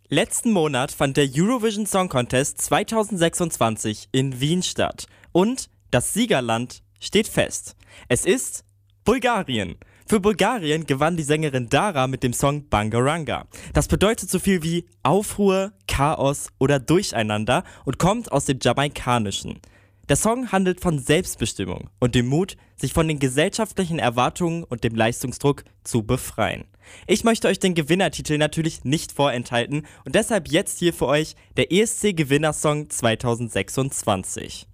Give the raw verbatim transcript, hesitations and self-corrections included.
Letzten Monat fand der Eurovision Song Contest zweitausendsechsundzwanzig in Wien statt. Und das Siegerland steht fest. Es ist Bulgarien. Für Bulgarien gewann die Sängerin Dara mit dem Song Bangaranga. Das bedeutet so viel wie Aufruhr, Chaos oder Durcheinander und kommt aus dem Jamaikanischen. Der Song handelt von Selbstbestimmung und dem Mut, sich von den gesellschaftlichen Erwartungen und dem Leistungsdruck zu befreien. Ich möchte euch den Gewinnertitel natürlich nicht vorenthalten und deshalb jetzt hier für euch der E S C-Gewinnersong zweitausendsechsundzwanzig.